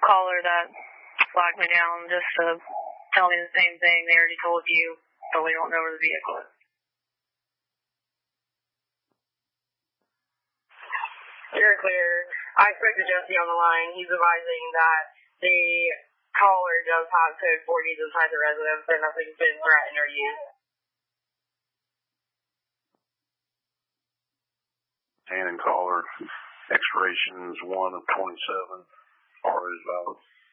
caller that flagged me down just to tell me the same thing. They already told you, but we don't know where the vehicle is. You're clear. I spoke to Jesse on the line. He's advising that the caller does have code 40s inside the residence and nothing's been threatened or used. And caller, expirations 1 of 27. R is valid.